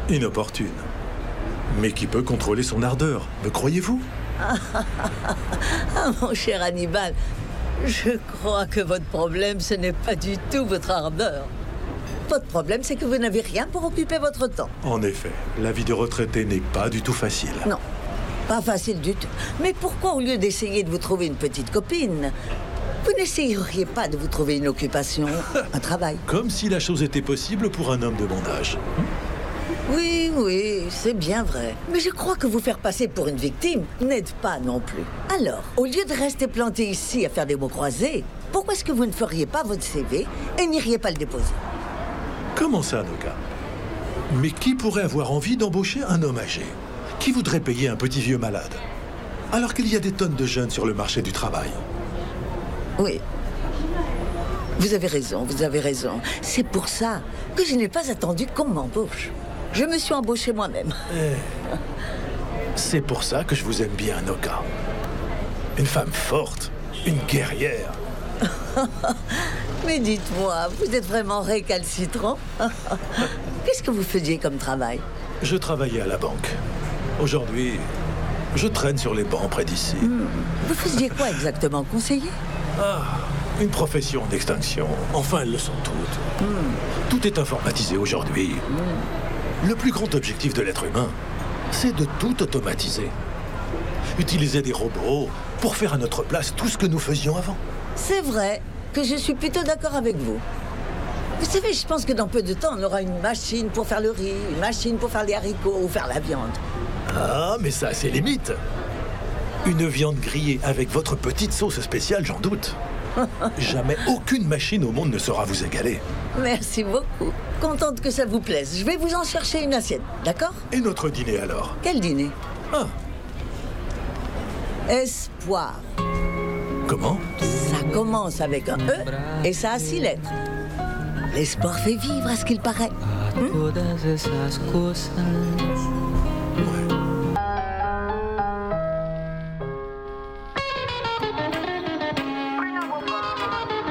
Inopportune. Mais qui peut contrôler son ardeur, me croyez-vous? Ah, mon cher Hannibal, je crois que votre problème, ce n'est pas du tout votre ardeur. Votre problème, c'est que vous n'avez rien pour occuper votre temps. En effet, la vie de retraité n'est pas du tout facile. Non, pas facile du tout. Mais pourquoi, au lieu d'essayer de vous trouver une petite copine, vous n'essayeriez pas de vous trouver une occupation, un travail? Comme si la chose était possible pour un homme de mon âge. Oui, oui, c'est bien vrai. Mais je crois que vous faire passer pour une victime n'aide pas non plus. Alors, au lieu de rester planté ici à faire des mots croisés, pourquoi est-ce que vous ne feriez pas votre CV et n'iriez pas le déposer? Comment ça, Noka? Mais qui pourrait avoir envie d'embaucher un homme âgé? Qui voudrait payer un petit vieux malade? Alors qu'il y a des tonnes de jeunes sur le marché du travail. Oui. Vous avez raison, vous avez raison. C'est pour ça que je n'ai pas attendu qu'on m'embauche. Je me suis embauchée moi-même. C'est pour ça que je vous aime bien, Noka. Une femme forte, une guerrière. Mais dites-moi, vous êtes vraiment récalcitrant? Qu'est-ce que vous faisiez comme travail? Je travaillais à la banque. Aujourd'hui, je traîne sur les bancs près d'ici. Vous faisiez quoi exactement? Conseiller? Une profession en extinction. Enfin, elles le sont toutes. Tout est informatisé aujourd'hui. Le plus grand objectif de l'être humain, c'est de tout automatiser. Utiliser des robots pour faire à notre place tout ce que nous faisions avant. C'est vrai que je suis plutôt d'accord avec vous. Vous savez, je pense que dans peu de temps, on aura une machine pour faire le riz, une machine pour faire les haricots ou faire la viande. Ah, mais ça, c'est limite. Une viande grillée avec votre petite sauce spéciale, j'en doute. Jamais aucune machine au monde ne saura vous égaler. Merci beaucoup. Contente que ça vous plaise. Je vais vous en chercher une assiette, d'accord? Et notre dîner alors? Quel dîner? Ah, Espoir. comment? Ça commence avec un E et ça a 6 lettres. L'espoir fait vivre, à ce qu'il paraît. Todas essas coisas. Ouais.